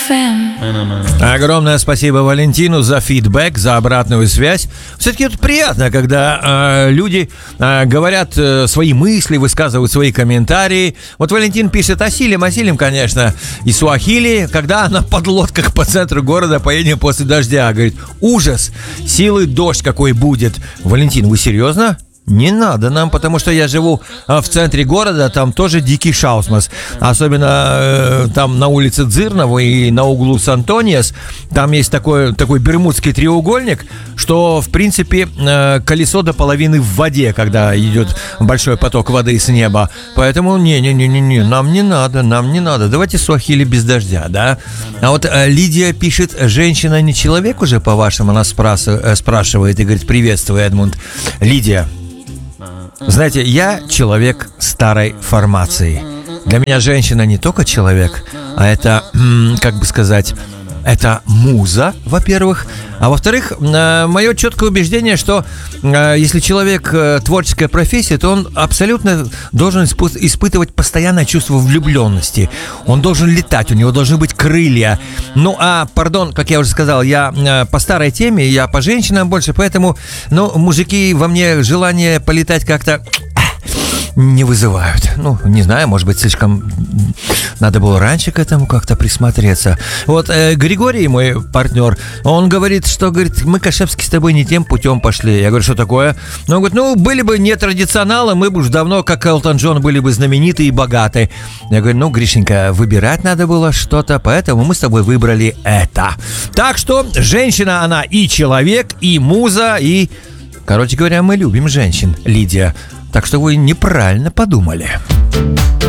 Огромное спасибо Валентину за фидбэк, за обратную связь. Все-таки это приятно, когда люди говорят свои мысли, высказывают свои комментарии. Вот Валентин пишет: осилим, конечно, и суахили, когда на подлодках по центру города поедем после дождя. Говорит, ужас, силы дождь какой будет. Валентин, вы серьезно? Не надо нам, потому что я живу в центре города, там тоже дикий шаусмас. Особенно там на улице Дзырнова и на углу Сантониас. Там есть такой бермудский треугольник, что, в принципе, колесо до половины в воде, когда идет большой поток воды с неба. Поэтому не, нам не надо. Давайте суахили без дождя, да? А вот Лидия пишет: женщина не человек уже, по-вашему? Она спрашивает и говорит: приветствую, Эдмунд. Лидия, знаете, я человек старой формации. Для меня женщина не только человек, а это, как бы сказать, это муза, во-первых. А во-вторых, мое четкое убеждение, что если человек творческая профессия, то он абсолютно должен испытывать постоянное чувство влюбленности. Он должен летать, у него должны быть крылья. Ну, как я уже сказал, я по старой теме, я по женщинам больше, поэтому, мужики во мне желание полетать как-то не вызывают. Не знаю, может быть, слишком надо было раньше к этому как-то присмотреться. Вот Григорий, мой партнер, он говорит, мы, Кашевский, с тобой не тем путем пошли. Я говорю, что такое? Он говорит, были бы не традиционалы, мы бы уж давно, как Элтон Джон, были бы знамениты и богаты. Я говорю, Гришенька, выбирать надо было что-то, поэтому мы с тобой выбрали это. Так что женщина, она и человек, и муза, и... Короче говоря, мы любим женщин, Лидия. Так что вы неправильно подумали.